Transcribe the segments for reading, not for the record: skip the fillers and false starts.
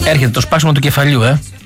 Έρχεται το σπάσιμο του κεφαλιού,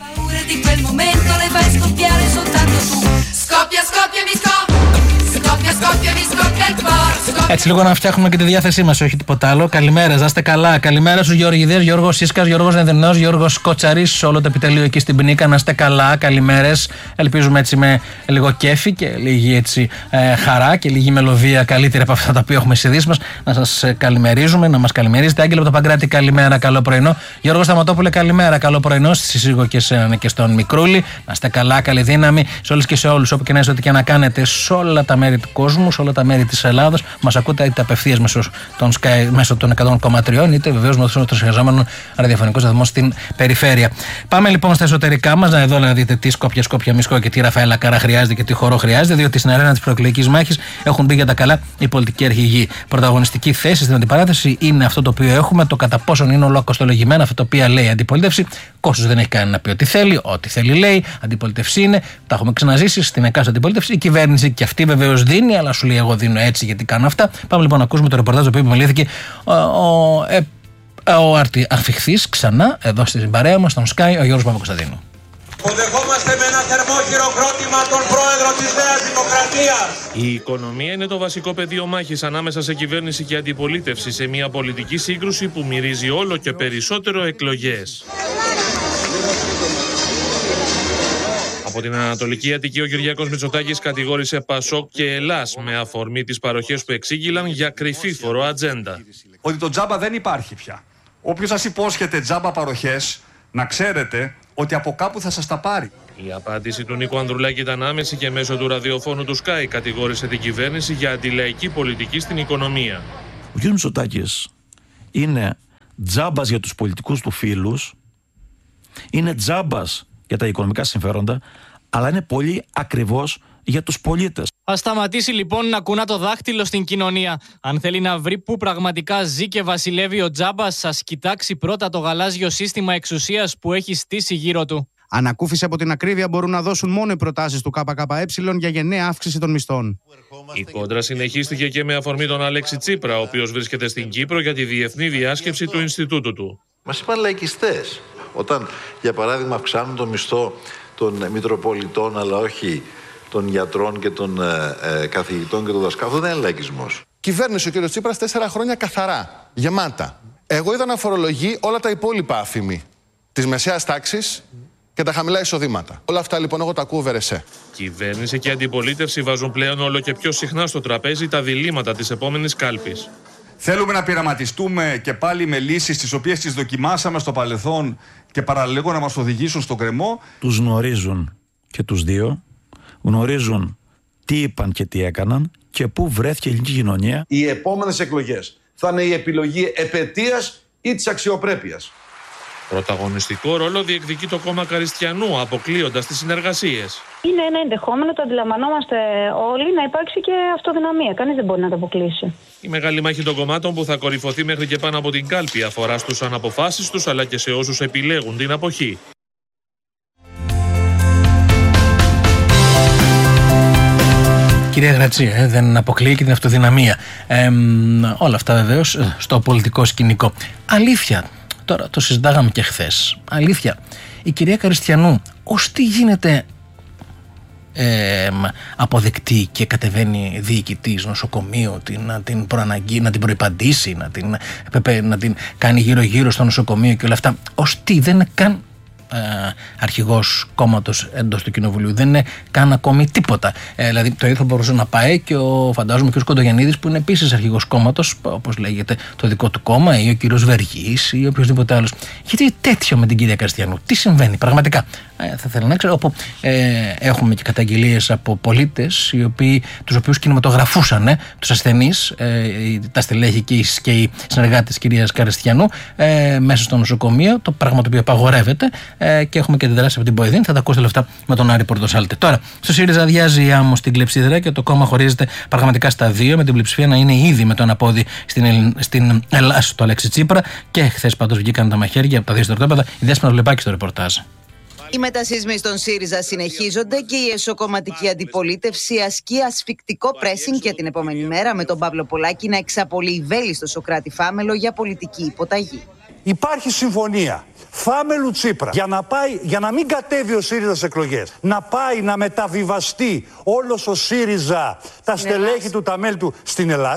Έτσι λίγο να φτιάχνουμε και τη διάθεσή μας, όχι τίποτα άλλο. Καλημέρα, να είστε καλά. Καλημέρα στους Γεωργιδές, Γιώργος Σίσκας, Γιώργος Νεδρινός, Γιώργος Κοτσαρής, όλο το επιτελείο εκεί στην Πνίκα. Να είστε καλά, καλημέρες. Ελπίζουμε έτσι με λίγο κέφι και λίγη έτσι χαρά και λίγη μελωδία καλύτερη από αυτά τα οποία έχουμε στις ειδήσεις μας. Να σας καλημερίζουμε, να μας καλημερίζετε. Άγγελο από το Παγκράτη, καλημέρα, καλό πρωινό. Γιώργος Σταματόπουλε, καλημέρα, καλό πρωινό. Στη σύζυγο και στον Μικρούλη. Να είστε καλά, καλή δύναμη σε όλες και σε όλους, όπου και να είστε, ό,τι και να κάνετε, σε όλα τα μέρη του κόσμου, σε όλα τα μέρη της Ελλάδας. Μας ακούτε είτε απευθείας μέσω των 100,3, είτε βεβαίως μέσω των συνεργαζόμενων ραδιοφωνικών σταθμών στην περιφέρεια. Πάμε λοιπόν στα εσωτερικά μας, εδώ να δείτε τι Σκόπια Μισκό και τι Ραφαέλα Κάρα χρειάζεται και τι χορό χρειάζεται, διότι στην αρένα της προεκλογικής μάχης έχουν μπει για τα καλά οι πολιτικοί αρχηγοί. Πρωταγωνιστική θέση στην αντιπαράθεση είναι αυτό το οποίο έχουμε, το κατά πόσον είναι ολοκοστολογημένο αυτό το οποίο λέει η αντιπολίτευση. Κόστος δεν έχει κανένα να πει ό,τι θέλει λέει. Αντιπολίτευση είναι, τα έχουμε ξαναζήσει στην εκάστοτε αντιπολίτευση. Η κυβέρνηση και αυτή βεβαίως δίνει, αλλά σου λέει εγώ δίνω έτσι γιατί κάνω αυτά. Πάμε λοιπόν να ακούσουμε το ρεπορτάζ το οποίο επιμελήθηκε ο Αρφιχθής ξανά εδώ στην παρέα μας, στον Sky, ο Γιώργος Παπακοσταντίνου. Υποδεχόμαστε με ένα θερμό χειροκρότημα τον πρόεδρο της Νέας Δημοκρατίας. Η οικονομία είναι το βασικό πεδίο μάχης ανάμεσα σε κυβέρνηση και αντιπολίτευση σε μια πολιτική σύγκρουση που μυρίζει όλο και περισσότερο εκλογές. Από την Ανατολική Αττική, ο Κυριάκος Μητσοτάκης κατηγόρησε Πασόκ και Ελλάς με αφορμή τις παροχές που εξήγηλαν για κρυφήφορο ατζέντα. Ότι το τζάμπα δεν υπάρχει πια. Όποιος σας υπόσχεται τζάμπα παροχές, να ξέρετε ότι από κάπου θα σας τα πάρει. Η απάντηση του Νίκου Ανδρουλάκη ήταν άμεση και μέσω του ραδιοφώνου του Sky κατηγόρησε την κυβέρνηση για αντιλαϊκή πολιτική στην οικονομία. Ο κ. Μητσοτάκης είναι τζάμπας για τους πολιτικούς του φίλους, είναι τζάμπας για τα οικονομικά συμφέροντα, αλλά είναι πολύ ακριβώς για τους πολίτες. Ας σταματήσει λοιπόν να κουνά το δάχτυλο στην κοινωνία. Αν θέλει να βρει πού πραγματικά ζει και βασιλεύει ο τζάμπας, ας κοιτάξει πρώτα το γαλάζιο σύστημα εξουσίας που έχει στήσει γύρω του. Ανακούφιση από την ακρίβεια μπορούν να δώσουν μόνο οι προτάσεις του ΚΚΕ για γενναία αύξηση των μισθών. Η κόντρα συνεχίστηκε και με αφορμή τον Αλέξη Τσίπρα, ο οποίος βρίσκεται στην Κύπρο για τη διεθνή διάσκεψη του Ινστιτούτου του. Μας είπαν λαϊκιστές. Όταν, για παράδειγμα, αυξάνουν το μισθό των Μητροπολιτών, αλλά όχι των γιατρών και των καθηγητών και των δασκάλων, αυτό δεν είναι λαϊκισμός. Κυβέρνησε ο κ. Τσίπρας 4 χρόνια καθαρά, γεμάτα. Εγώ είδα να φορολογεί όλα τα υπόλοιπα άφημη της μεσαίας τάξης και τα χαμηλά εισοδήματα. Όλα αυτά λοιπόν εγώ τα ακούω βερεσέ. Κυβέρνηση και αντιπολίτευση βάζουν πλέον όλο και πιο συχνά στο τραπέζι τα διλήμματα της επόμενης κάλπης. Θέλουμε να πειραματιστούμε και πάλι με λύσεις τις οποίες τις δοκιμάσαμε στο παρελθόν και παραλίγο να μας οδηγήσουν στον κρεμό. Τους γνωρίζουν και τους δύο, γνωρίζουν τι είπαν και τι έκαναν και πού βρέθηκε η ελληνική κοινωνία. Οι επόμενες εκλογές θα είναι η επιλογή επετείας ή της αξιοπρέπειας. Πρωταγωνιστικό ρόλο διεκδικεί το κόμμα Καριστιανού, αποκλείοντας τις συνεργασίες. Είναι ένα ενδεχόμενο, το αντιλαμβανόμαστε όλοι, να υπάρξει και αυτοδυναμία. Κανείς δεν μπορεί να το αποκλείσει. Η μεγάλη μάχη των κομμάτων που θα κορυφωθεί μέχρι και πάνω από την κάλπη αφορά στους αναποφάσεις τους αλλά και σε όσους επιλέγουν την αποχή. Κυρία Γρατσία, δεν αποκλείει και την αυτοδυναμία. Όλα αυτά βεβαίως στο πολιτικό σκηνικό. Αλήθεια, τώρα το συζητάγαμε και χθες. Αλήθεια, η κυρία Καριστιανού, ως τι γίνεται αποδεκτή και κατεβαίνει διοικητής νοσοκομείου, να την προαναγγεί, να την προϋπαντήσει, να την κάνει γύρω-γύρω στο νοσοκομείο και όλα αυτά, ως τι δεν είναι καν αρχηγός κόμματος εντός του Κοινοβουλίου, δεν είναι καν ακόμη τίποτα. Δηλαδή το ίδιο θα μπορούσε να πάει και φαντάζομαι και ο Σκοντογιαννίδης που είναι επίσης αρχηγός κόμματος, όπως λέγεται το δικό του κόμμα, ή ο κύριος Βεργής ή οποιοδήποτε άλλος. Γιατί τέτοιο με την κυρία Καριστιανού, τι συμβαίνει πραγματικά? Θα ήθελα να ξέρω, όπου έχουμε και καταγγελίες από πολίτες τους οποίους κινηματογραφούσαν τους ασθενείς, τα στελέχη και οι συνεργάτες της κυρίας Καριστιανού μέσα στο νοσοκομείο, το πράγμα το οποίο απαγορεύεται, και έχουμε και τη δράση από την ΠΟΕΔΗΝ. Θα τα ακούσετε λεφτά με τον Άρη Πορτοσάλτη. Τώρα, στο ΣΥΡΙΖΑ αδειάζει η άμμο στην κλεψίδρα και το κόμμα χωρίζεται πραγματικά στα δύο, με την πλειοψηφία να είναι ήδη με το αναπόδι στην Ελλάδα του Αλέξη Τσίπρα. Και χθες πάντως βγήκαν τα μαχαίρια από τα δύο στρατόπεδα. Η Δέσποινα Βλεπάκη στο ρεπορτάζ. Οι μετασχισμοί στον ΣΥΡΙΖΑ συνεχίζονται και η εσωκομματική αντιπολίτευση ασκεί ασφικτικό πρέσινγκ για την επόμενη μέρα, με τον Παύλο Πολάκη να εξαπολύει βέλη στο Σωκράτη Φάμελο για πολιτική υποταγή. Υπάρχει συμφωνία. Φάμελου Τσίπρα για να μην κατέβει ο ΣΥΡΙΖΑ στις εκλογές, να πάει να μεταβιβαστεί όλος ο ΣΥΡΙΖΑ, τα στελέχη του, τα μέλη του στην Ελλάδα,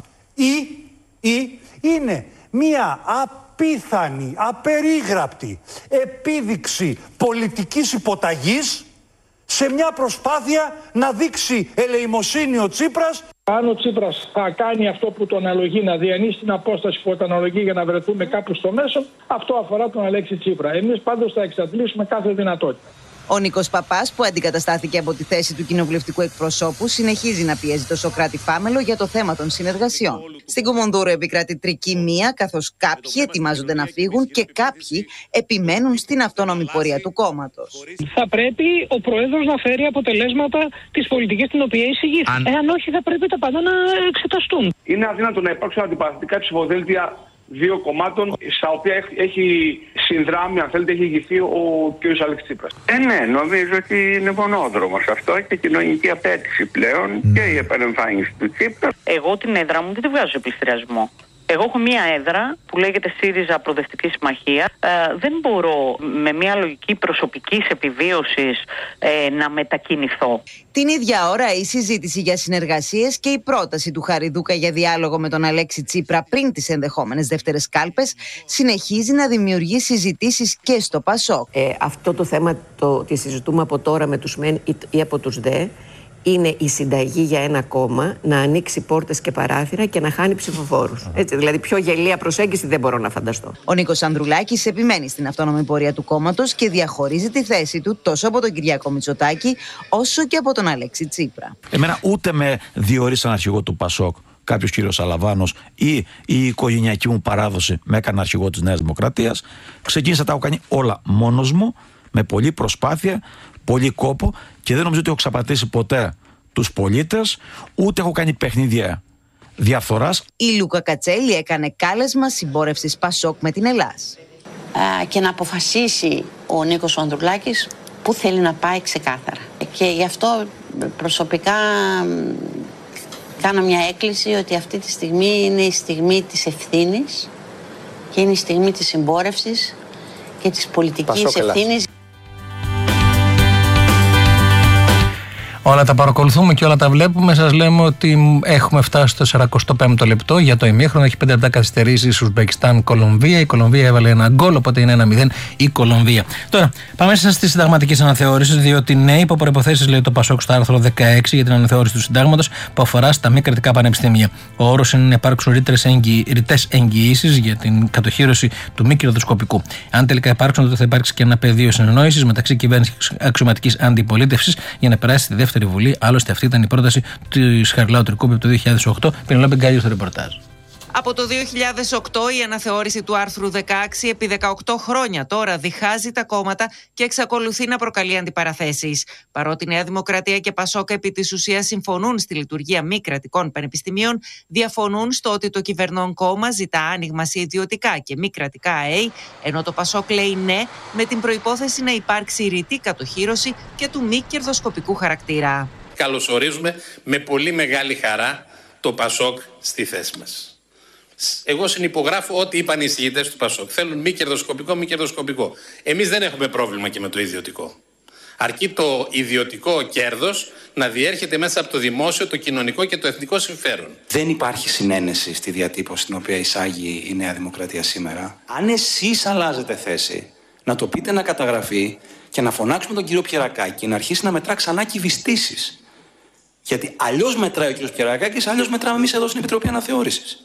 ή είναι μία απίθανη, απερίγραπτη επίδειξη πολιτικής υποταγής σε μια προσπάθεια να δείξει ελεημοσύνη ο Τσίπρας. Αν ο Τσίπρας θα κάνει αυτό που το αναλογεί, να διανύσει την απόσταση που το αναλογεί για να βρεθούμε κάπου στο μέσο, αυτό αφορά τον Αλέξη Τσίπρα. Εμείς πάντως θα εξαντλήσουμε κάθε δυνατότητα. Ο Νίκος Παπάς, που αντικαταστάθηκε από τη θέση του κοινοβουλευτικού εκπροσώπου, συνεχίζει να πιέζει το Σωκράτη Φάμελο για το θέμα των συνεργασιών. Στην Κουμουνδούρου επικρατεί τρικυμία, καθώς κάποιοι ετοιμάζονται να φύγουν και κάποιοι επιμένουν στην αυτόνομη πορεία του κόμματος. Θα πρέπει ο Πρόεδρος να φέρει αποτελέσματα της πολιτικής την οποία εισηγεί. Εάν όχι, θα πρέπει τα πάντα να εξεταστούν. Είναι αδύνατο να υπάρξουν αντιπαραθετικά ψηφοδέλτια δύο κομμάτων στα οποία έχει συνδράμει, αν θέλετε, έχει ηγηθεί ο κ. Αλέξης Τσίπρας. Ναι, νομίζω ότι είναι μονόδρομος αυτό και κοινωνική απέτηση πλέον και η επανεμφάνιση του Τσίπρα. Εγώ την έδρα μου δεν τη βγάζω σε πληστηριασμό. Εγώ έχω μία έδρα που λέγεται ΣΥΡΙΖΑ Προοδευτική Συμμαχία. Δεν μπορώ με μία λογική προσωπικής επιβίωσης να μετακινηθώ. Την ίδια ώρα η συζήτηση για συνεργασίες και η πρόταση του Χαριδούκα για διάλογο με τον Αλέξη Τσίπρα πριν τις ενδεχόμενες δεύτερες κάλπες συνεχίζει να δημιουργεί συζητήσεις και στο ΠΑΣΟΚ. Αυτό το θέμα το συζητούμε από τώρα με τους ΜΕΝ ή από τους ΔΕ. Είναι η συνταγή για ένα κόμμα να ανοίξει πόρτες και παράθυρα και να χάνει ψηφοφόρους. Έτσι, δηλαδή, πιο γελία προσέγγιση δεν μπορώ να φανταστώ. Ο Νίκος Ανδρουλάκης επιμένει στην αυτόνομη πορεία του κόμματος και διαχωρίζει τη θέση του τόσο από τον Κυριάκο Μητσοτάκη όσο και από τον Αλέξη Τσίπρα. Εμένα ούτε με διορίσαν αρχηγό του ΠΑΣΟΚ κάποιος κύριος Αλαβάνος ή η οικογενειακή μου παράδοση με έκανε αρχηγό της Νέας Δημοκρατίας. Ξεκίνησα, τα έχω κάνει όλα μόνος μου, με πολλή προσπάθεια, πολύ κόπο και δεν νομίζω ότι έχω ξαπατήσει ποτέ τους πολίτες, ούτε έχω κάνει παιχνίδια διαφθοράς. Η Λούκα Κατσέλη έκανε κάλεσμα συμπόρευσης ΠΑΣΟΚ με την Ελλάς. Και να αποφασίσει ο Νίκος Ανδρουλάκης που θέλει να πάει ξεκάθαρα. Και γι' αυτό προσωπικά κάνω μια έκκληση ότι αυτή τη στιγμή είναι η στιγμή της ευθύνης και είναι η στιγμή της συμπόρευσης και της πολιτικής ευθύνης. Όλα τα παρακολουθούμε και όλα τα βλέπουμε. Σας λέμε ότι έχουμε φτάσει στο 45ο λεπτό για το ημίχρονο. Έχει 5 λεπτά καθυστερήσεις Ουσμπεκιστάν-Κολομβία. Η Κολομβία έβαλε ένα γκολ, οπότε είναι 1-0 η Κολομβία. Τώρα, πάμε μέσα στη συνταγματική αναθεώρηση, διότι ναι, υπό προϋποθέσεις λέει το ΠΑΣΟΚ στο άρθρο 16 για την αναθεώρηση του συντάγματος που αφορά στα μη κρατικά πανεπιστήμια. Ο όρος είναι να υπάρξουν ρητές εγγυήσεις για την κατοχύρωση του μη κερδοσκοπικού. Αν τελικά υπάρξουν, τότε θα υπάρξει και ένα πεδίο συνεννόησης μεταξύ κυβέρνησης και αξιωματικής αντιπολίτευσης για να περάσει στη δεύτερη Βουλή. Άλλωστε, αυτή ήταν η πρόταση της Χαριλάου Τρικούπη από το 2008. Πενελόπη Γκάλιο στο ρεπορτάζ. Από το 2008 η αναθεώρηση του άρθρου 16 επί 18 χρόνια τώρα διχάζει τα κόμματα και εξακολουθεί να προκαλεί αντιπαραθέσεις. Παρότι Νέα Δημοκρατία και ΠΑΣΟΚ επί της ουσίας συμφωνούν στη λειτουργία μη κρατικών πανεπιστημίων, διαφωνούν στο ότι το κυβερνών κόμμα ζητά άνοιγμα σε ιδιωτικά και μη κρατικά ΑΕΗ, ενώ το ΠΑΣΟΚ λέει ναι, με την προϋπόθεση να υπάρξει ρητή κατοχύρωση και του μη κερδοσκοπικού χαρακτήρα. Καλωσορίζουμε με πολύ μεγάλη χαρά το ΠΑΣΟΚ στη θέση μας. Εγώ συνυπογράφω ό,τι είπαν οι εισηγητές του ΠΑΣΟΚ. Θέλουν μη κερδοσκοπικό, μη κερδοσκοπικό. Εμείς δεν έχουμε πρόβλημα και με το ιδιωτικό. Αρκεί το ιδιωτικό κέρδος να διέρχεται μέσα από το δημόσιο, το κοινωνικό και το εθνικό συμφέρον. Δεν υπάρχει συνένεση στη διατύπωση την οποία εισάγει η Νέα Δημοκρατία σήμερα. Αν εσείς αλλάζετε θέση, να το πείτε να καταγραφεί και να φωνάξουμε τον κύριο Πιερακάκη να αρχίσει να μετρά ξανά κυβιστήσεις. Γιατί αλλιώς μετράει ο κύριος Πιερακάκης, αλλιώς μετράμε εμείς εδώ στην Επιτροπή Αναθεώρησης.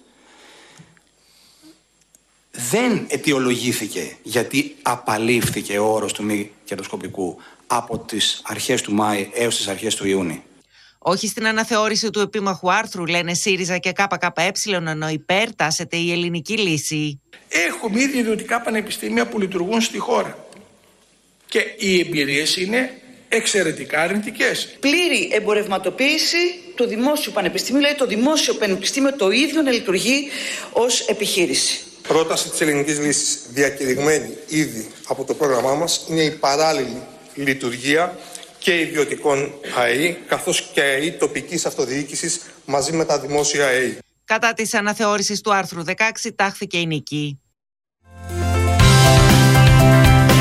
Δεν αιτιολογήθηκε γιατί απαλήφθηκε ο όρος του μη κερδοσκοπικού από τις αρχές του Μάη έως τις αρχές του Ιούνιου. Όχι στην αναθεώρηση του επίμαχου άρθρου, λένε ΣΥΡΙΖΑ και ΚΚΕ, ενώ υπέρ τάσεται η ελληνική λύση. Έχουμε ήδη ιδιωτικά πανεπιστήμια που λειτουργούν στη χώρα. Και οι εμπειρίες είναι εξαιρετικά αρνητικές. Πλήρη εμπορευματοποίηση του δημόσιου πανεπιστημίου, δηλαδή το δημόσιο πανεπιστήμιο το ίδιο να λειτουργεί ως επιχείρηση. Πρόταση της ελληνικής λύσης, διακηρυγμένη ήδη από το πρόγραμμά μας, είναι η παράλληλη λειτουργία και ιδιωτικών ΑΕΗ, καθώς και ΑΕΗ τοπικής αυτοδιοίκησης μαζί με τα δημόσια ΑΕΗ. Κατά της αναθεώρησης του άρθρου 16 τάχθηκε η νίκη.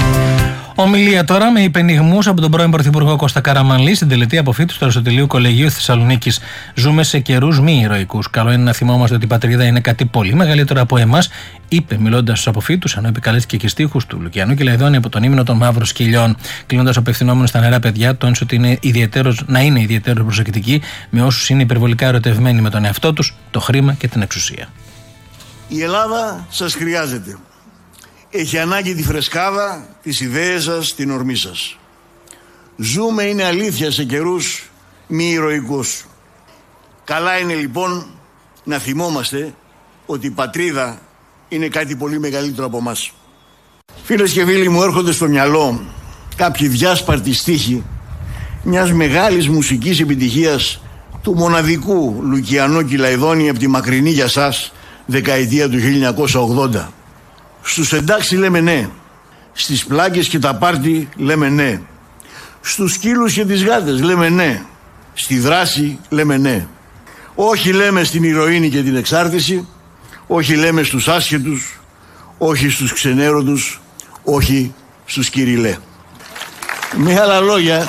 Ομιλία τώρα με υπενιγμούς από τον πρώην Πρωθυπουργό Κώστα Καραμανλή στην τελετή αποφύτου του Αριστοτελείου Κολεγίου Θεσσαλονίκης. Ζούμε σε καιρούς μη ηρωικούς. Καλό είναι να θυμόμαστε ότι η πατρίδα είναι κάτι πολύ μεγαλύτερο από εμάς, είπε μιλώντας στους αποφύτους, ενώ επικαλέστηκε και στίχους του Λουκιανού και Λαϊδόνη από τον ύμνο των Μαύρων Σκυλιών. Κλείνοντας, απευθυνόμενος στα νερά παιδιά, τόνισε ότι είναι ιδιαίτερος προσεκτικοί με όσους είναι υπερβολικά ερωτευμένοι με τον εαυτό τους, το χρήμα και την εξουσία. Η Ελλάδα σας χρειάζεται. Έχει ανάγκη τη φρεσκάδα, τις ιδέες σας, την ορμή σας. Ζούμε, είναι αλήθεια, σε καιρούς μη ηρωικούς. Καλά είναι λοιπόν να θυμόμαστε ότι η πατρίδα είναι κάτι πολύ μεγαλύτερο από μας. Φίλες και φίλοι μου, έρχονται στο μυαλό κάποιοι διάσπαρτοι στίχοι μιας μεγάλης μουσικής επιτυχίας του μοναδικού Λουκιανού Κυλαϊδόνη από τη μακρινή για σας δεκαετία του 1980. Στους εντάξει λέμε ναι, στις πλάκες και τα πάρτι λέμε ναι, στους σκύλους και τις γάτες λέμε ναι, στη δράση λέμε ναι. Όχι λέμε στην ηρωίνη και την εξάρτηση, όχι λέμε στους άσχετους, όχι στους ξενέρωτους, όχι στους κυριλέ. Με άλλα λόγια,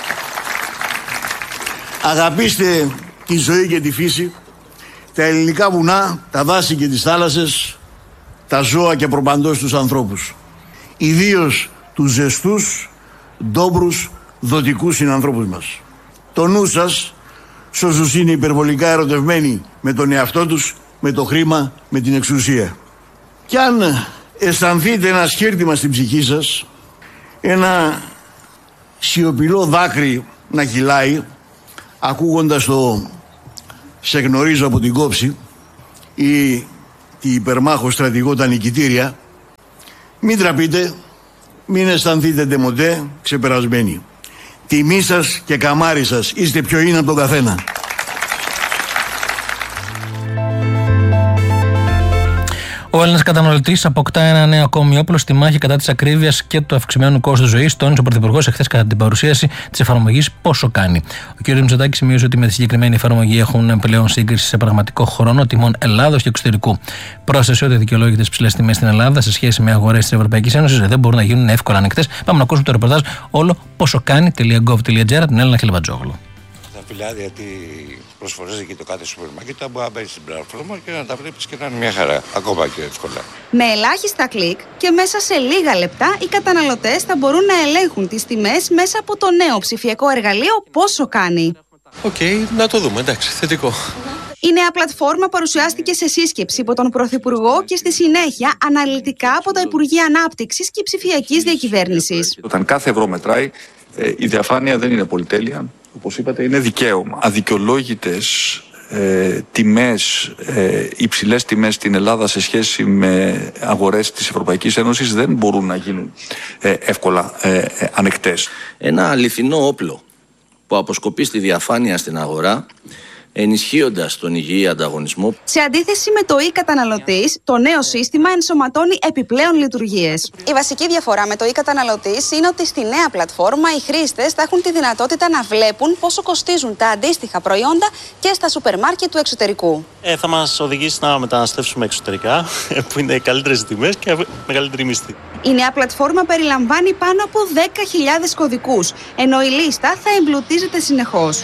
αγαπήστε τη ζωή και τη φύση, τα ελληνικά βουνά, τα δάση και τις θάλασσες, τα ζώα και προπαντός τους ανθρώπους. Ιδίως τους ζεστούς, ντόμπρους, δοτικούς συνανθρώπους μας. Το νου σας, σ' όσους είναι υπερβολικά ερωτευμένοι με τον εαυτό τους, με το χρήμα, με την εξουσία. Κι αν αισθανθείτε ένα σκύρτημα στην ψυχή σας, ένα σιωπηλό δάκρυ να κυλάει, ακούγοντας το «Σε γνωρίζω από την κόψη» ή τη υπερμάχο στρατηγό τα νικητήρια, μην τραπείτε, μην αισθανθείτε ντεμοντέ ξεπερασμένοι. Τιμή σας και καμάρι σας, είστε πιο είναι από τον καθένα. Ο Έλληνας καταναλωτής αποκτά ένα νέο ακόμη όπλο στη μάχη κατά της ακρίβειας και του αυξημένου κόστους ζωής, τόνισε ο Πρωθυπουργός εχθές κατά την παρουσίαση της εφαρμογής Πόσο Κάνει. Ο κ. Μητσοτάκης σημείωσε ότι με τη συγκεκριμένη εφαρμογή έχουν πλέον σύγκριση σε πραγματικό χρόνο τιμών Ελλάδος και εξωτερικού. Πρόσθεσε ότι δικαιολόγητε τις ψηλές τιμές στην Ελλάδα σε σχέση με αγορές της Ευρωπαϊκής Ένωσης δεν μπορούν να γίνουν εύκολα ανεκτές. Πάμε να ακούσουμε το ρεπορτάζ όλο posokani.gov.gr την Έλληνα Χιλβατζόγλου. Δηλαδή, γιατί προσφορές εκεί το κάθε σούπερ μάρκετ μπορεί να μπαίνει στην πλατφόρμα και να τα βλέπεις και να είναι μια χαρά, ακόμα και εύκολα. Με ελάχιστα κλικ και μέσα σε λίγα λεπτά, οι καταναλωτές θα μπορούν να ελέγχουν τις τιμές μέσα από το νέο ψηφιακό εργαλείο Πόσο Κάνει. Οκ, να το δούμε, εντάξει, θετικό. Η νέα πλατφόρμα παρουσιάστηκε σε σύσκεψη από τον Πρωθυπουργό και στη συνέχεια αναλυτικά από τα Υπουργεία Ανάπτυξης και Ψηφιακής Διακυβέρνησης. Όταν κάθε ευρώ μετράει, η διαφάνεια δεν είναι πολυτέλεια. Όπως είπατε, είναι δικαίωμα. Αδικαιολόγητες τιμές, υψηλές τιμές στην Ελλάδα σε σχέση με αγορές της Ευρωπαϊκής Ένωσης δεν μπορούν να γίνουν εύκολα ανεκτές. Ένα αληθινό όπλο που αποσκοπεί στη διαφάνεια στην αγορά, ενισχύοντας τον υγιή ανταγωνισμό. Σε αντίθεση με το e-καταναλωτής, το νέο σύστημα ενσωματώνει επιπλέον λειτουργίες. Η βασική διαφορά με το e-καταναλωτής είναι ότι στη νέα πλατφόρμα οι χρήστες θα έχουν τη δυνατότητα να βλέπουν πόσο κοστίζουν τα αντίστοιχα προϊόντα και στα σούπερ μάρκετ του εξωτερικού. Θα μας οδηγήσει να μεταναστεύσουμε εξωτερικά, που είναι καλύτερες τιμές και μεγαλύτερη μισθή. Η νέα πλατφόρμα περιλαμβάνει πάνω από 10.000 κωδικούς, ενώ η λίστα θα εμπλουτίζεται συνεχώς.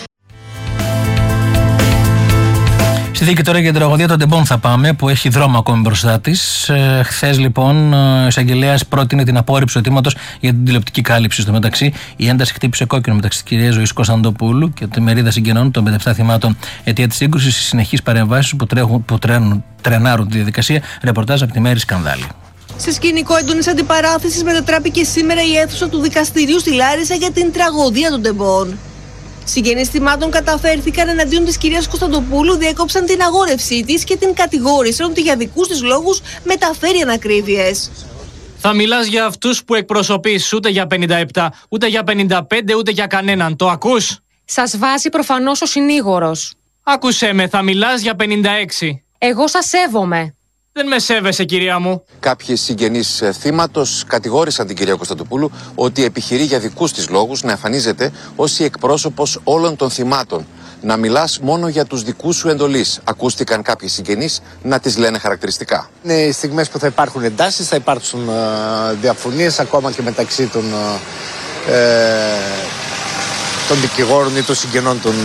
Στη δίκη τώρα για την τραγωδία των τεμπών θα πάμε, που έχει δρόμο ακόμη μπροστά της. Χθες λοιπόν ο εισαγγελέας πρότεινε την απόρριψη αιτήματος για την τηλεοπτική κάλυψη. Στο μεταξύ, η ένταση χτύπησε κόκκινο μεταξύ της κυρίας Ζωής Κωνσταντοπούλου και τη μερίδα συγγενών των 57 θυμάτων αιτία της σύγκρουσης στις συνεχείς παρεμβάσεις που τρενάρουν τη διαδικασία. Ρεπορτάζ από τη Μέρη Σκανδάλη. Σε σκηνικό έντονης αντιπαράθεσης μετατράπηκε σήμερα η αίθουσα του δικαστηρίου στη Λάρισα για την τραγωδία των τεμπών. Συγγενείς θυμάτων καταφέρθηκαν εναντίον της κυρίας Κωνσταντοπούλου, διέκοψαν την αγόρευσή της και την κατηγόρησαν ότι για δικούς της λόγους μεταφέρει ανακρίβειες. Θα μιλάς για αυτούς που εκπροσωπείς, ούτε για 57, ούτε για 55, ούτε για κανέναν. Το ακούς? Σας βάζει προφανώς ο συνήγορος. Άκουσέ με, θα μιλάς για 56. Εγώ σας σέβομαι. Δεν με σέβεσαι, κυρία μου. Κάποιοι συγγενείς θύματος κατηγόρησαν την κυρία Κωνσταντοπούλου ότι επιχειρεί για δικούς της λόγους να εμφανίζεται ως η εκπρόσωπος όλων των θυμάτων. να μιλάς μόνο για τους δικούς σου εντολείς. Ακούστηκαν κάποιοι συγγενείς να τις λένε χαρακτηριστικά. Είναι στιγμές που θα υπάρχουν εντάσεις, θα υπάρξουν διαφωνίες ακόμα και μεταξύ των δικηγόρων ή των συγγενών των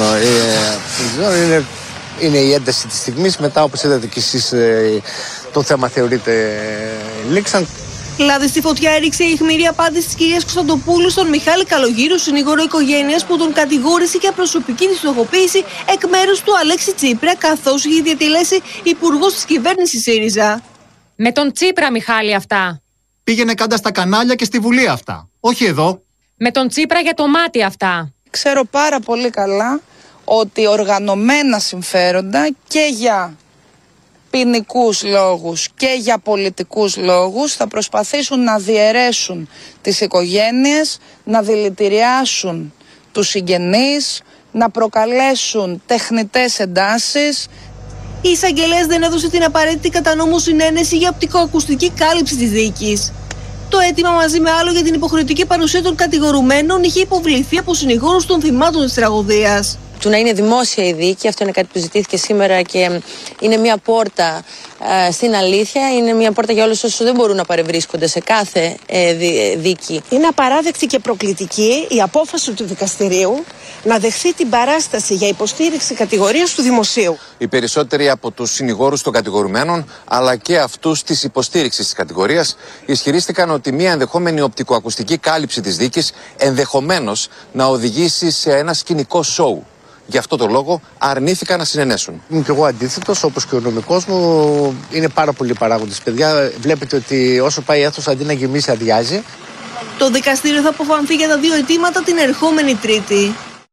είναι η ένταση της στιγμής. Μετά, όπως είδατε και εσείς, το θέμα θεωρείται λήξαν. Λάδι στη φωτιά έριξε η αιχμηρή απάντηση της κυρίας Κωνσταντοπούλου στον Μιχάλη Καλογύρου, συνήγορο οικογένειας, που τον κατηγόρησε για προσωπική δυσλογοποίηση εκ μέρους του Αλέξη Τσίπρα, καθώς είχε διατελέσει υπουργός της κυβέρνησης ΣΥΡΙΖΑ. Με τον Τσίπρα, Μιχάλη, αυτά. Πήγαινε κάτω στα κανάλια και στη Βουλή αυτά. Όχι εδώ. Με τον Τσίπρα για το μάτι αυτά. Ξέρω πάρα πολύ καλά ότι οργανωμένα συμφέροντα και για ποινικούς λόγους και για πολιτικούς λόγους θα προσπαθήσουν να διαιρέσουν τις οικογένειες, να δηλητηριάσουν τους συγγενείς, να προκαλέσουν τεχνητές εντάσεις. Η εισαγγελέας δεν έδωσε την απαραίτητη κατά νόμο συνένεση για οπτικοακουστική κάλυψη της δίκης. Το αίτημα, μαζί με άλλο για την υποχρεωτική παρουσία των κατηγορουμένων, είχε υποβληθεί από συνηγόρους των θυμάτων της τραγωδίας. Του να είναι δημόσια η δίκη, αυτό είναι κάτι που ζητήθηκε σήμερα και είναι μια πόρτα στην αλήθεια, είναι μια πόρτα για όλους όσους δεν μπορούν να παρευρίσκονται σε κάθε δίκη. Είναι απαράδεκτη και προκλητική η απόφαση του δικαστηρίου να δεχθεί την παράσταση για υποστήριξη κατηγορίας του δημοσίου. Οι περισσότεροι από τους συνηγόρους των κατηγορουμένων, αλλά και αυτούς της υποστήριξης της κατηγορίας, ισχυρίστηκαν ότι μια ενδεχόμενη οπτικοακουστική κάλυψη της δίκης ενδεχομένως να οδηγήσει σε ένα σκηνικό σόου. Γι' αυτό το λόγο αρνήθηκαν να συνενέσουν. Είμαι και εγώ αντίθετος, όπως και ο νομικός μου. Είναι πάρα πολλοί παράγοντες. Παιδιά, βλέπετε ότι όσο πάει η αίθουσα, αντί να γεμίσει, αδειάζει. Το δικαστήριο θα αποφανθεί για τα δύο αιτήματα την ερχόμενη Τρίτη.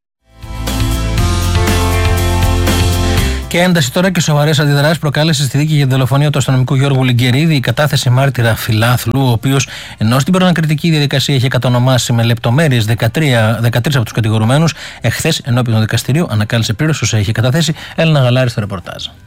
Και ένταση τώρα και σοβαρές αντιδράσεις προκάλεσε στη δίκη για την δολοφονία του αστυνομικού Γιώργου Λιγκερίδη η κατάθεση μάρτυρα φιλάθλου, ο οποίος ενώ στην προανακριτική διαδικασία είχε κατονομάσει με λεπτομέρειες 13 από τους κατηγορουμένους, εχθές ενώπιον του δικαστηρίου ανακάλυψε πλήρως όσα είχε καταθέσει. Έλληνα Γαλάρη στο ρεπορτάζ.